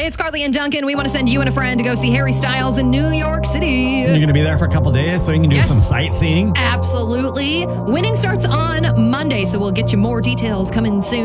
It's Carly and Duncan. We want to send you and a friend to go see Harry Styles in New York City. You're going to be there for a couple days so you can do some sightseeing? Absolutely. Winning starts on Monday, so we'll get you more details coming soon.